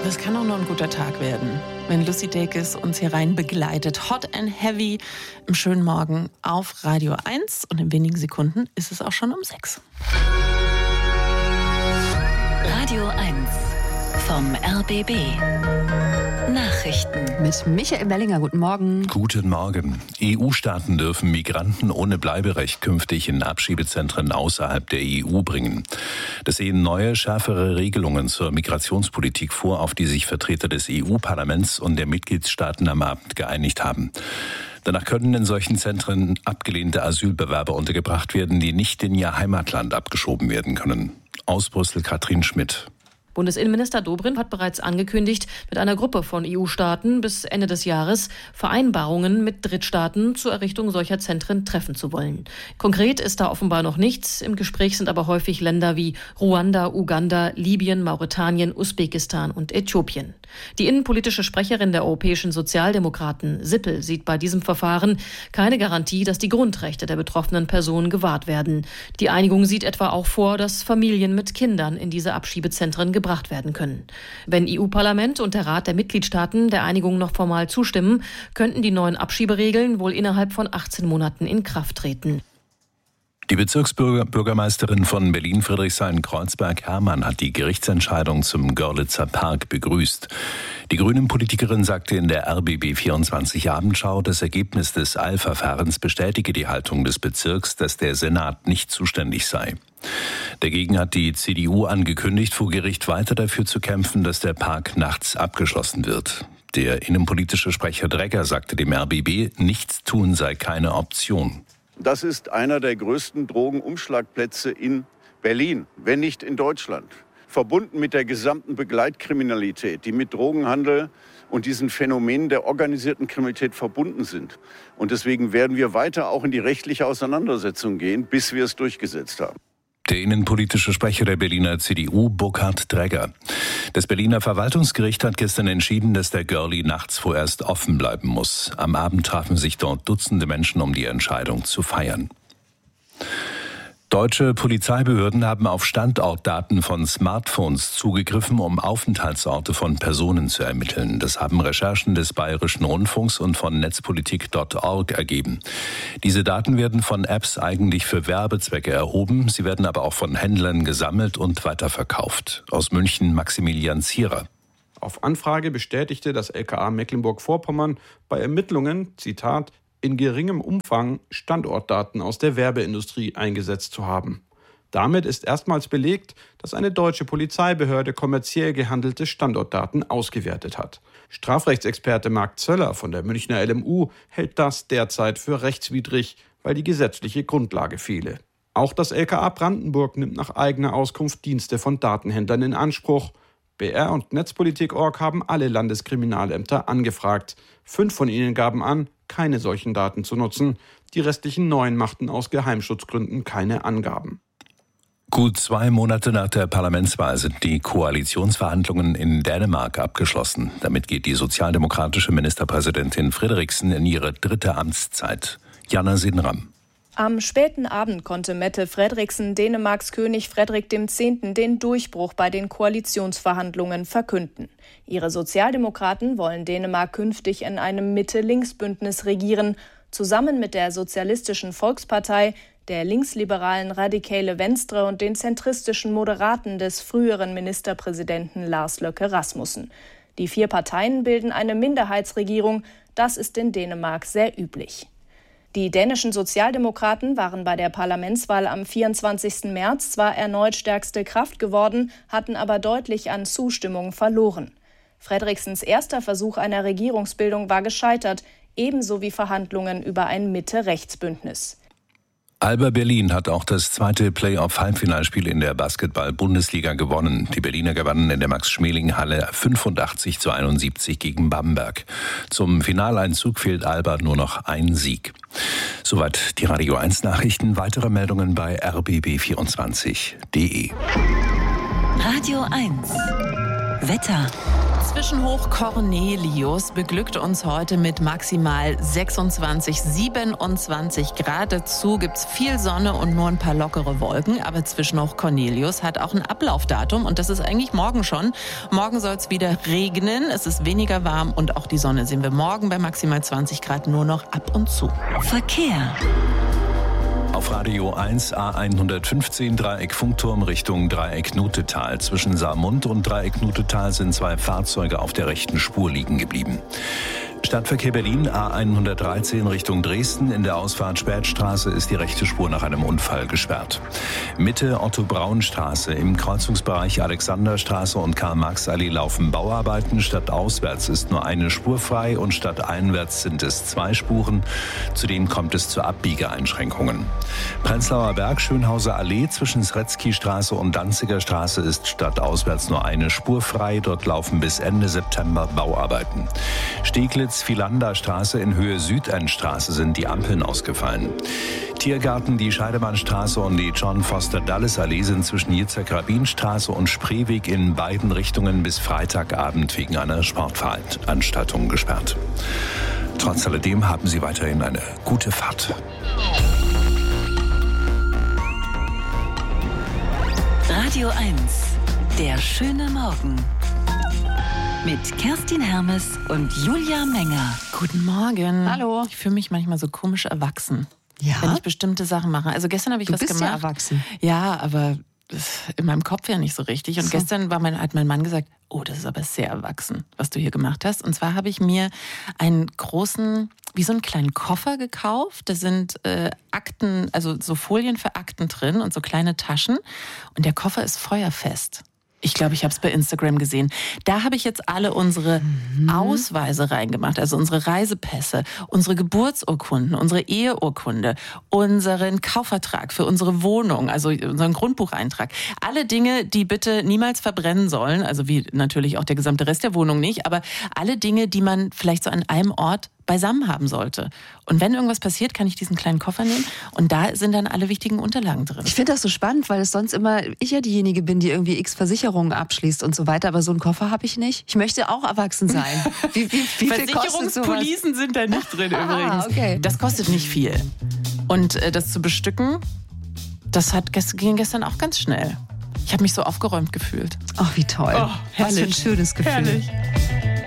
Aber es kann auch noch ein guter Tag werden, wenn Lucy Dacus uns hier rein begleitet. Hot and Heavy im schönen Morgen auf Radio 1. Und in wenigen Sekunden ist es auch schon um 6. Radio 1 vom RBB. Nachrichten. Mit Michael Bellinger, guten Morgen. Guten Morgen. EU-Staaten dürfen Migranten ohne Bleiberecht künftig in Abschiebezentren außerhalb der EU bringen. Das sehen neue, schärfere Regelungen zur Migrationspolitik vor, auf die sich Vertreter des EU-Parlaments und der Mitgliedstaaten am Abend geeinigt haben. Danach können in solchen Zentren abgelehnte Asylbewerber untergebracht werden, die nicht in ihr Heimatland abgeschoben werden können. Aus Brüssel Katrin Schmidt. Bundesinnenminister Dobrindt hat bereits angekündigt, mit einer Gruppe von EU-Staaten bis Ende des Jahres Vereinbarungen mit Drittstaaten zur Errichtung solcher Zentren treffen zu wollen. Konkret ist da offenbar noch nichts. Im Gespräch sind aber häufig Länder wie Ruanda, Uganda, Libyen, Mauretanien, Usbekistan und Äthiopien. Die innenpolitische Sprecherin der europäischen Sozialdemokraten, Sippel, sieht bei diesem Verfahren keine Garantie, dass die Grundrechte der betroffenen Personen gewahrt werden. Die Einigung sieht etwa auch vor, dass Familien mit Kindern in diese Abschiebezentren gebracht werden können. Wenn EU-Parlament und der Rat der Mitgliedstaaten der Einigung noch formal zustimmen, könnten die neuen Abschieberegeln wohl innerhalb von 18 Monaten in Kraft treten. Die Bezirksbürgermeisterin von Berlin-Friedrichshain-Kreuzberg, Hermann, hat die Gerichtsentscheidung zum Görlitzer Park begrüßt. Die Grünen-Politikerin sagte in der RBB24 Abendschau, das Ergebnis des Eilverfahrens bestätige die Haltung des Bezirks, dass der Senat nicht zuständig sei. Dagegen hat die CDU angekündigt, vor Gericht weiter dafür zu kämpfen, dass der Park nachts abgeschlossen wird. Der innenpolitische Sprecher Dregger sagte dem RBB, nichts tun sei keine Option. Das ist einer der größten Drogenumschlagplätze in Berlin, wenn nicht in Deutschland. Verbunden mit der gesamten Begleitkriminalität, die mit Drogenhandel und diesen Phänomenen der organisierten Kriminalität verbunden sind. Und deswegen werden wir weiter auch in die rechtliche Auseinandersetzung gehen, bis wir es durchgesetzt haben. Der innenpolitische Sprecher der Berliner CDU, Burkhard Dregger. Das Berliner Verwaltungsgericht hat gestern entschieden, dass der Görli nachts vorerst offen bleiben muss. Am Abend trafen sich dort Dutzende Menschen, um die Entscheidung zu feiern. Deutsche Polizeibehörden haben auf Standortdaten von Smartphones zugegriffen, um Aufenthaltsorte von Personen zu ermitteln. Das haben Recherchen des Bayerischen Rundfunks und von Netzpolitik.org ergeben. Diese Daten werden von Apps eigentlich für Werbezwecke erhoben. Sie werden aber auch von Händlern gesammelt und weiterverkauft. Aus München Maximilian Zierer. Auf Anfrage bestätigte das LKA Mecklenburg-Vorpommern bei Ermittlungen, Zitat, in geringem Umfang Standortdaten aus der Werbeindustrie eingesetzt zu haben. Damit ist erstmals belegt, dass eine deutsche Polizeibehörde kommerziell gehandelte Standortdaten ausgewertet hat. Strafrechtsexperte Marc Zöller von der Münchner LMU hält das derzeit für rechtswidrig, weil die gesetzliche Grundlage fehle. Auch das LKA Brandenburg nimmt nach eigener Auskunft Dienste von Datenhändlern in Anspruch. BR und Netzpolitik.org haben alle Landeskriminalämter angefragt. 5 von ihnen gaben an, keine solchen Daten zu nutzen. Die restlichen 9 machten aus Geheimschutzgründen keine Angaben. Gut 2 Monate nach der Parlamentswahl sind die Koalitionsverhandlungen in Dänemark abgeschlossen. Damit geht die sozialdemokratische Ministerpräsidentin Frederiksen in ihre 3. Amtszeit. Jana Sinram. Am späten Abend konnte Mette Frederiksen Dänemarks König Frederik X. den Durchbruch bei den Koalitionsverhandlungen verkünden. Ihre Sozialdemokraten wollen Dänemark künftig in einem Mitte-Links-Bündnis regieren, zusammen mit der Sozialistischen Volkspartei, der linksliberalen Radikale Venstre und den zentristischen Moderaten des früheren Ministerpräsidenten Lars Løkke Rasmussen. Die 4 Parteien bilden eine Minderheitsregierung, das ist in Dänemark sehr üblich. Die dänischen Sozialdemokraten waren bei der Parlamentswahl am 24. März zwar erneut stärkste Kraft geworden, hatten aber deutlich an Zustimmung verloren. Frederiksens erster Versuch einer Regierungsbildung war gescheitert, ebenso wie Verhandlungen über ein Mitte-Rechts-Bündnis. Alba Berlin hat auch das 2. Playoff-Halbfinalspiel in der Basketball-Bundesliga gewonnen. Die Berliner gewannen in der Max-Schmeling-Halle 85-71 gegen Bamberg. Zum Finaleinzug fehlt Alba nur noch ein Sieg. Soweit die Radio 1 Nachrichten. Weitere Meldungen bei rbb24.de. Radio 1 Wetter. Zwischenhoch Cornelius beglückt uns heute mit maximal 26, 27 Grad. Dazu gibt's viel Sonne und nur ein paar lockere Wolken. Aber Zwischenhoch Cornelius hat auch ein Ablaufdatum und das ist eigentlich morgen schon. Morgen soll es wieder regnen, es ist weniger warm und auch die Sonne sehen wir morgen bei maximal 20 Grad nur noch ab und zu. Verkehr. Auf Radio 1 A115 Dreieck Funkturm Richtung Dreieck Nutetal. Zwischen Saarmund und Dreieck Nutetal sind 2 Fahrzeuge auf der rechten Spur liegen geblieben. Stadtverkehr Berlin A113 Richtung Dresden. In der Ausfahrt Spätstraße ist die rechte Spur nach einem Unfall gesperrt. Mitte Otto-Braun-Straße. Im Kreuzungsbereich Alexanderstraße und Karl-Marx-Allee laufen Bauarbeiten. Stadtauswärts ist nur eine Spur frei und stadteinwärts sind es 2 Spuren. Zudem kommt es zu Abbiegeeinschränkungen. Prenzlauer Berg, Schönhauser Allee zwischen Sretzky-Straße und Danziger Straße ist stadtauswärts nur eine Spur frei. Dort laufen bis Ende September Bauarbeiten. Steglitz-Philander-Straße in Höhe Südendstraße sind die Ampeln ausgefallen. Tiergarten, die Scheidemannstraße und die John-Foster-Dulles-Allee sind zwischen Yitzhak-Rabin-Straße und Spreeweg in beiden Richtungen bis Freitagabend wegen einer Sportveranstaltung gesperrt. Trotz alledem haben Sie weiterhin eine gute Fahrt. Radio 1, der schöne Morgen. Mit Kerstin Hermes und Julia Menger. Guten Morgen. Hallo. Ich fühle mich manchmal so komisch erwachsen, Ja? wenn ich bestimmte Sachen mache. Also gestern habe ich was Du bist gemacht. ja erwachsen. Ja, aber in meinem Kopf ja nicht so richtig. Und So. gestern hat mein Mann gesagt, oh, das ist aber sehr erwachsen, was du hier gemacht hast. Und zwar habe ich mir einen großen, wie so einen kleinen Koffer gekauft. Da sind Akten, also so Folien für Akten drin und so kleine Taschen. Und der Koffer ist feuerfest. Ich glaube, ich habe es bei Instagram gesehen. Da habe ich jetzt alle unsere Ausweise reingemacht, also unsere Reisepässe, unsere Geburtsurkunden, unsere Eheurkunde, unseren Kaufvertrag für unsere Wohnung, also unseren Grundbucheintrag. Alle Dinge, die bitte niemals verbrennen sollen, also wie natürlich auch der gesamte Rest der Wohnung nicht, aber alle Dinge, die man vielleicht so an einem Ort beisammen haben sollte. Und wenn irgendwas passiert, kann ich diesen kleinen Koffer nehmen und da sind dann alle wichtigen Unterlagen drin. Ich finde das so spannend, weil es sonst immer ich ja diejenige bin, die irgendwie x Versicherungen abschließt und so weiter. Aber so einen Koffer habe ich nicht. Ich möchte auch erwachsen sein. Wie viel kostet sowas? Versicherungspolicen sind da nicht drin übrigens. Okay. Das kostet nicht viel. Und das zu bestücken, das ging gestern auch ganz schnell. Ich habe mich so aufgeräumt gefühlt. Ach, wie toll. Oh, was für ein schönes Gefühl. Herrlich.